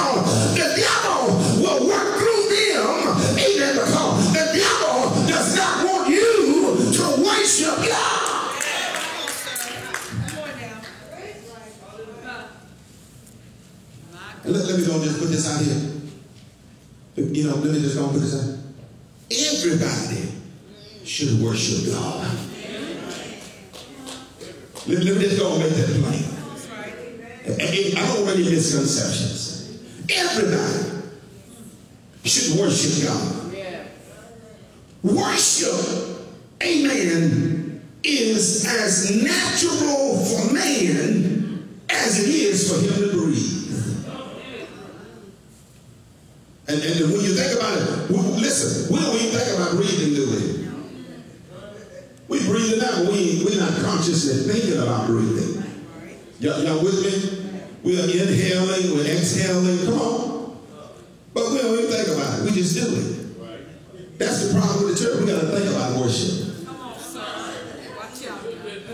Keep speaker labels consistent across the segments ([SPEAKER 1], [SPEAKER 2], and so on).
[SPEAKER 1] because the devil will work through them. Amen. Because the devil does not want you to worship God. Let me go just put this out here. You know, let me just go put this out. Everybody should worship God. Let me just go and make that plain. I don't want any misconceptions. Everybody should worship God. Worship, amen, is as natural for man as it is for him to breathe. And when you think about it, listen, we don't even think about breathing, do we? We breathing out, but we're not consciously thinking about breathing. Y'all with me? We are inhaling, we're exhaling, come on. But we don't even think about it, we just do it. That's the problem with the church, we got to think about worship.
[SPEAKER 2] Come on, son. Watch out.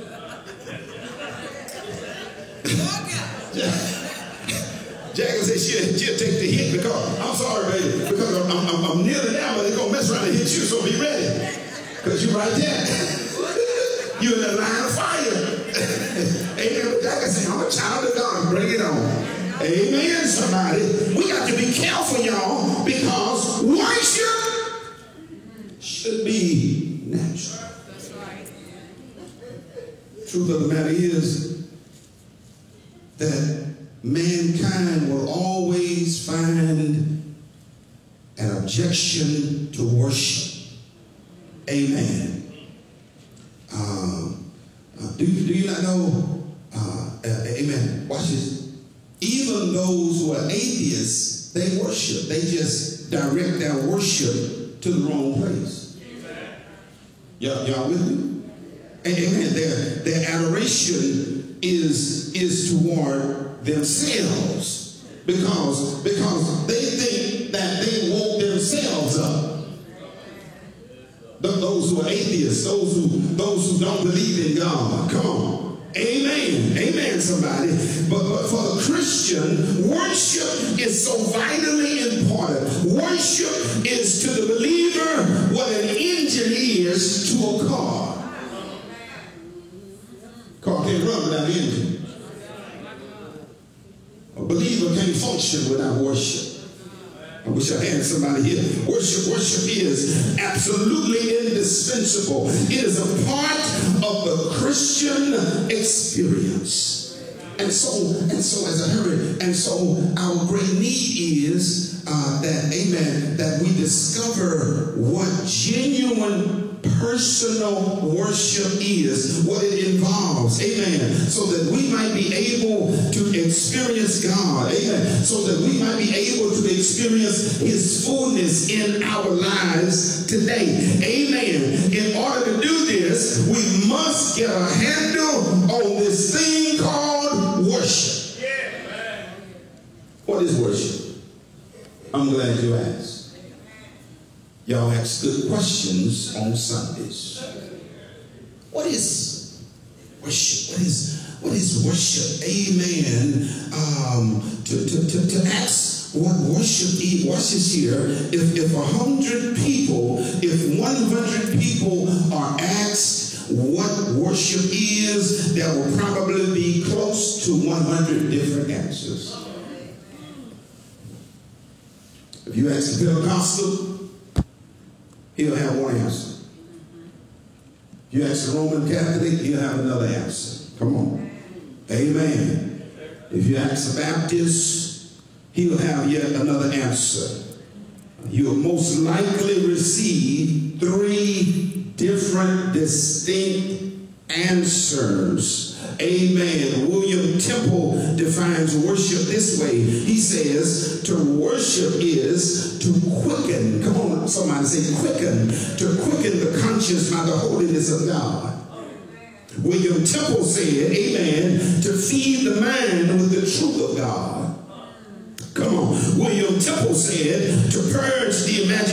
[SPEAKER 1] Jackie said she'll take the hit because, I'm sorry, baby, because I'm nearly down, but they're going to mess around and hit you, so be ready. Because you're right there. You're in the line of fire. Amen. But Jackie said, I'm a child of God. Bring it on. Amen, somebody. We got to be careful, y'all, because worship should be natural.
[SPEAKER 2] That's right.
[SPEAKER 1] Truth of the matter is that mankind will always find an objection to worship. Amen. Do you not know? Amen. Watch this. Even those who are atheists, they worship. They just direct their worship to the wrong place. Y'all with me? Amen. Their adoration is toward themselves because they think that they woke themselves up. Those who are atheists, those who don't believe in God. Come on. Amen. Amen, somebody. But for the Christian, worship is so vitally important. Worship is to the believer what an engine is to a car. Car can't run without an engine. A believer can't function without worship. I wish I had somebody here. Worship is absolutely indispensable. It is a part of the Christian experience. And so as I heard, and so our great need is that we discover what genuine personal worship is, what it involves, amen, so that we might be able to experience God, amen, so that we might be able to experience his fullness in our lives today, amen. In order to do this, we must get a handle on this thing called worship. What is worship? I'm glad you asked. Y'all ask good questions on Sundays. What is worship? What is worship? Amen. To ask what worship is. Watch this here. If 100 people, if 100 people are asked what worship is, there will probably be close to 100 different answers. If you ask the Pentecostal, he'll have one answer. If you ask the Roman Catholic, he'll have another answer. Come on. Amen. If you ask the Baptist, he'll have yet another answer. You'll most likely receive 3 different distinct answers. Amen. William Temple defines worship this way. He says to worship is to quicken. Come on, somebody say quicken. To quicken the conscience by the holiness of God. William Temple said, amen, to feed the mind with the truth of God. Come on. William Temple said to purge the imagination